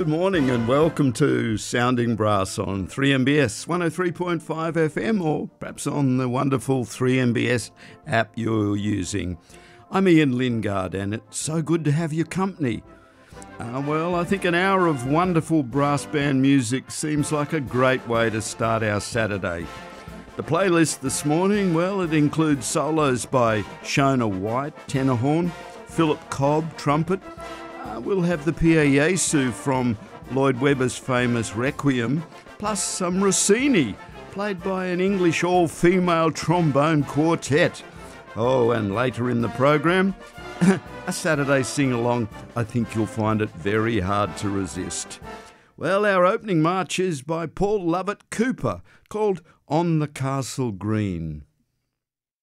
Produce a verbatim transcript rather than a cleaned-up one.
Good morning and welcome to Sounding Brass on three M B S one oh three point five F M, or perhaps on the wonderful three M B S app you're using. I'm Ian Lingard and it's so good to have your company. Uh, well, I think an hour of wonderful brass band music seems like a great way to start our Saturday. The playlist this morning, well, it includes solos by Shona White, tenor horn, Philip Cobb, trumpet. Uh, we'll have the Pie Jesu from Lloyd Webber's famous Requiem, plus some Rossini, played by an English all-female trombone quartet. Oh, and later in the program, a Saturday sing-along. I think you'll find it very hard to resist. Well, our opening march is by Paul Lovett Cooper, called On the Castle Green.